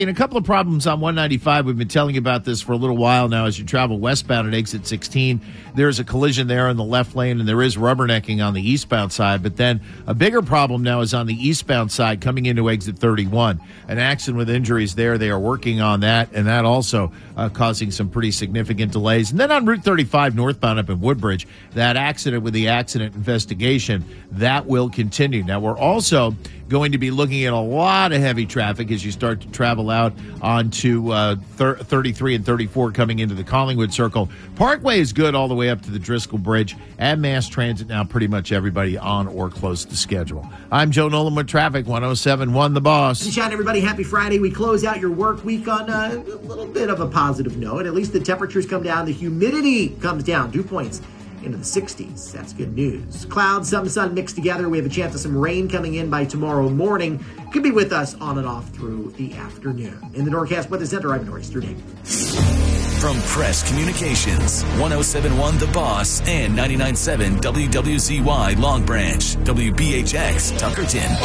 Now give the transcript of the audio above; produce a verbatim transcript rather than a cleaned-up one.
In a couple of problems on one ninety-five, we've been telling you about this for a little while now. As you travel westbound at exit sixteen, there's a collision there in the left lane, and there is rubbernecking on the eastbound side. But then a bigger problem now is on the eastbound side coming into exit thirty-one. An accident with injuries there. They are working on that, and that also uh, causing some pretty significant delays. And then on Route thirty-five northbound up in Woodbridge, that accident with the accident investigation, that will continue. Now, we're also going to be looking at a lot of heavy traffic as you start to travel out onto uh, thirty-three and thirty-four coming into the Collingwood Circle. Parkway is good all the way up to the Driscoll Bridge, and mass transit now pretty much everybody on or close to schedule. I'm Joe Nolan with traffic, one oh seven point one The Boss. Sunshine, everybody. Happy Friday. We close out your work week on a, a little bit of a positive note. At least the temperatures come down. The humidity comes down. Dew points into the sixties. That's good news. Clouds, some sun mixed together. We have a chance of some rain coming in by tomorrow morning. Could be with us on and off through the afternoon. In the Norcast Weather Center, I'm Norris Sterling. From Press Communications, one oh seven point one The Boss and ninety-nine point seven W W Z Y Long Branch, W B H X Tuckerton.